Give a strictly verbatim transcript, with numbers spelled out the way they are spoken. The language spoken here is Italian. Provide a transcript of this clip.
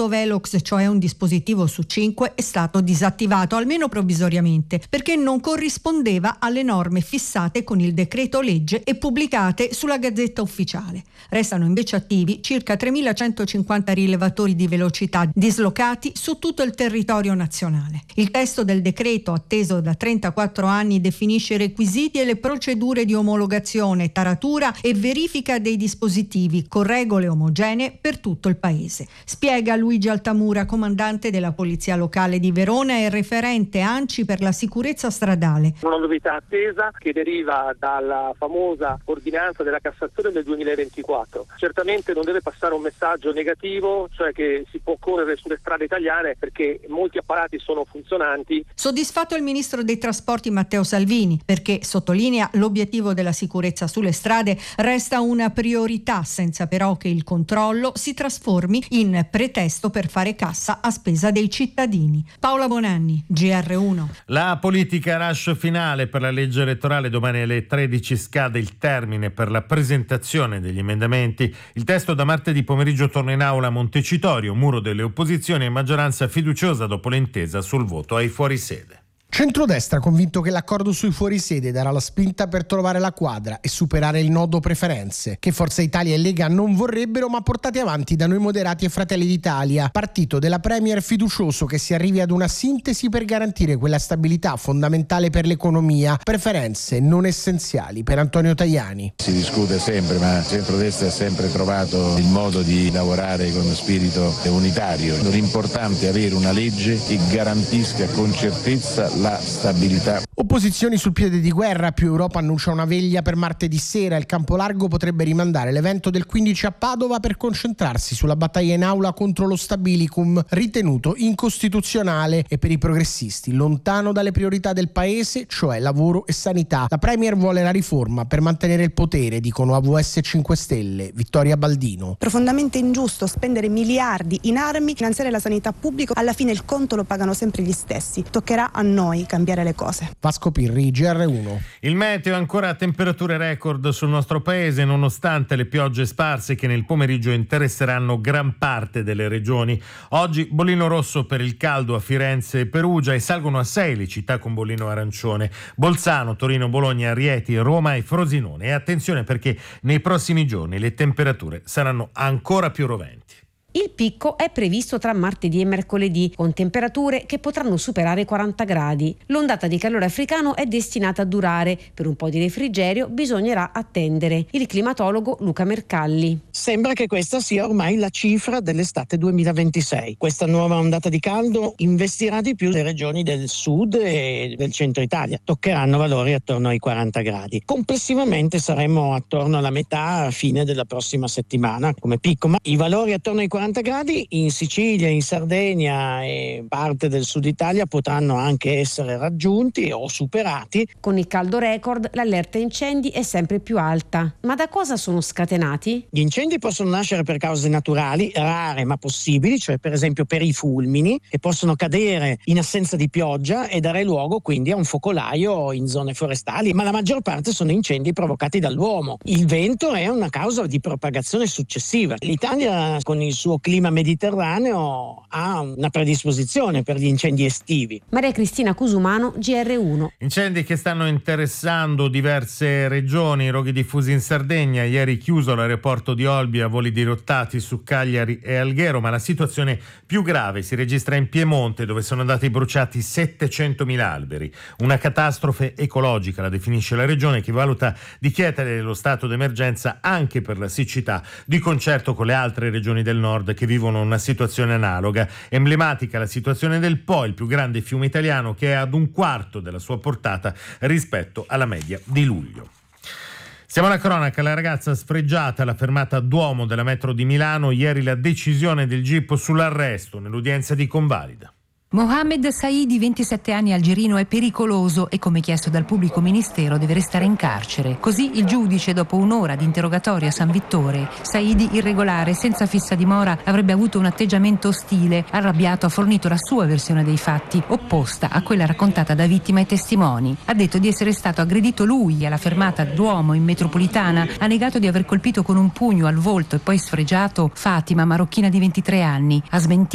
Velox, cioè un dispositivo su cinque, è stato disattivato, almeno provvisoriamente, perché non corrispondeva alle norme fissate con il decreto legge e pubblicate sulla Gazzetta Ufficiale. Restano invece attivi circa tremilacentocinquanta rilevatori di velocità dislocati su tutto il territorio nazionale. Il testo del decreto, atteso da trentaquattro anni, definisce i requisiti e le procedure di omologazione, taratura e verifica dei dispositivi con regole omogenee per tutto il paese. Spiega Luigi Altamura, comandante della Polizia Locale di Verona e referente ANCI per la sicurezza stradale. Una novità attesa che deriva dalla famosa ordinanza della Cassazione del duemilaventiquattro. Certamente non deve passare un messaggio negativo, cioè che si può correre sulle strade italiane perché molti apparati sono funzionanti. Soddisfatto il ministro dei trasporti Matteo Salvini, perché sottolinea l'obiettivo della sicurezza sulle strade resta una priorità, senza però che il controllo si trasformi in pretesto per fare cassa a spesa dei cittadini. Paola Bonanni, G R uno. La politica rush finale per la legge elettorale. Domani alle tredici scade il termine per la presentazione degli emendamenti. Il testo da martedì pomeriggio torna in aula a Montecitorio, muro delle opposizioni e maggioranza fiduciosa dopo l'intesa sul voto ai fuorisede. Centrodestra convinto che l'accordo sui fuorisede darà la spinta per trovare la quadra e superare il nodo preferenze, che Forza Italia e Lega non vorrebbero, ma portati avanti da Noi Moderati e Fratelli d'Italia, partito della Premier fiducioso che si arrivi ad una sintesi per garantire quella stabilità fondamentale per l'economia, preferenze non essenziali per Antonio Tajani. Si discute sempre, ma Centrodestra ha sempre trovato il modo di lavorare con spirito unitario. L'importante è avere una legge che garantisca con certezza la stabilità. Opposizioni sul piede di guerra, più Europa annuncia una veglia per martedì sera. Il campo largo potrebbe rimandare l'evento del quindici a Padova per concentrarsi sulla battaglia in aula contro lo stabilicum, ritenuto incostituzionale e per i progressisti lontano dalle priorità del paese, cioè lavoro e sanità. La Premier vuole la riforma per mantenere il potere, dicono A V S cinque Stelle. Vittoria Baldino. Profondamente ingiusto spendere miliardi in armi, finanziare la sanità pubblica, alla fine il conto lo pagano sempre gli stessi. Toccherà a noi cambiare le cose. Vasco Pirri, G R uno. Il meteo, ancora temperature record sul nostro paese nonostante le piogge sparse che nel pomeriggio interesseranno gran parte delle regioni. Oggi bollino rosso per il caldo a Firenze e Perugia e salgono a sei le città con bollino arancione: Bolzano, Torino, Bologna, Rieti, Roma e Frosinone. E attenzione perché nei prossimi giorni le temperature saranno ancora più roventi. Il picco è previsto tra martedì e mercoledì, con temperature che potranno superare i quaranta gradi. L'ondata di calore africano è destinata a durare. Per un po' di refrigerio bisognerà attendere. Il climatologo Luca Mercalli. Sembra che questa sia ormai la cifra dell'estate duemilaventisei. Questa nuova ondata di caldo investirà di più le regioni del sud e del centro Italia. Toccheranno valori attorno ai quaranta gradi. Complessivamente saremo attorno alla metà a fine della prossima settimana come picco, ma i valori attorno ai quaranta gradi in Sicilia, in Sardegna e parte del sud Italia potranno anche essere raggiunti o superati. Con il caldo record l'allerta incendi è sempre più alta. Ma da cosa sono scatenati? Gli incendi possono nascere per cause naturali, rare ma possibili, cioè per esempio per i fulmini, che possono cadere in assenza di pioggia e dare luogo quindi a un focolaio in zone forestali, ma la maggior parte sono incendi provocati dall'uomo. Il vento è una causa di propagazione successiva. L'Italia, con il suo clima mediterraneo, ha una predisposizione per gli incendi estivi. Maria Cristina Cusumano, G R uno. Incendi che stanno interessando diverse regioni, roghi diffusi in Sardegna, ieri chiuso l'aeroporto di Olbia, voli dirottati su Cagliari e Alghero, ma la situazione più grave si registra in Piemonte, dove sono andati bruciati settecentomila alberi. Una catastrofe ecologica, la definisce la regione, che valuta di chiedere lo stato d'emergenza anche per la siccità, di concerto con le altre regioni del nord che vivono una situazione analoga. Emblematica la situazione del Po, il più grande fiume italiano, che è ad un quarto della sua portata rispetto alla media di luglio. Siamo alla cronaca. La ragazza sfregiata alla fermata Duomo della metro di Milano, ieri la decisione del G I P sull'arresto nell'udienza di convalida. Mohamed Saidi, ventisette anni, algerino, è pericoloso e, come chiesto dal pubblico ministero, deve restare in carcere. Così il giudice, dopo un'ora di interrogatorio a San Vittore. Saidi, irregolare, senza fissa dimora, avrebbe avuto un atteggiamento ostile. Arrabbiato, ha fornito la sua versione dei fatti, opposta a quella raccontata da vittima e testimoni. Ha detto di essere stato aggredito lui alla fermata Duomo in metropolitana. Ha negato di aver colpito con un pugno al volto e poi sfregiato Fatima, marocchina di ventitré anni. Ha smentito